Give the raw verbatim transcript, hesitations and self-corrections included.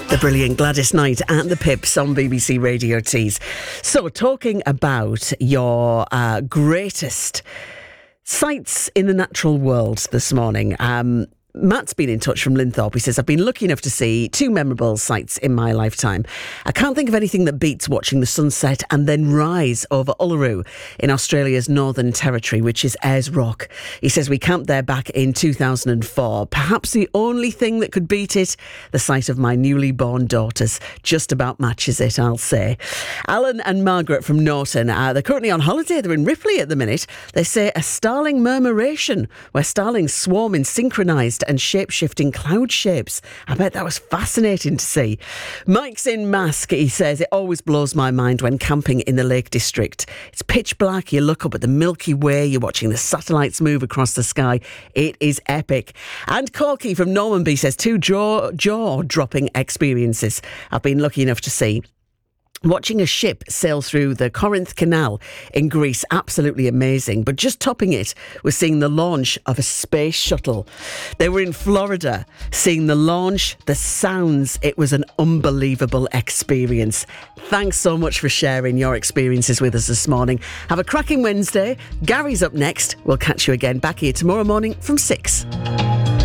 The brilliant Gladys Knight and the Pips on B B C Radio Tees. So, talking about your uh, greatest sights in the natural world this morning. Um, Matt's been in touch from Linthorpe. He says, I've been lucky enough to see two memorable sights in my lifetime. I can't think of anything that beats watching the sunset and then rise over Uluru in Australia's Northern Territory, which is Ayers Rock. He says, we camped there back in two thousand four. Perhaps the only thing that could beat it, the sight of my newly born daughters. Just about matches it, I'll say. Alan and Margaret from Norton, uh, they're currently on holiday. They're in Ripley at the minute. They say a starling murmuration, where starlings swarm in synchronised and shape-shifting cloud shapes. I bet that was fascinating to see. Mike's in Mask. He says, it always blows my mind when camping in the Lake District. It's pitch black. You look up at the Milky Way. You're watching the satellites move across the sky. It is epic. And Corky from Normanby says, two jaw, jaw-dropping experiences I've been lucky enough to see. Watching a ship sail through the Corinth Canal in Greece, absolutely amazing. But just topping it was seeing the launch of a space shuttle. They were in Florida, seeing the launch, the sounds. It was an unbelievable experience. Thanks so much for sharing your experiences with us this morning. Have a cracking Wednesday. Gary's up next. We'll catch you again back here tomorrow morning from six.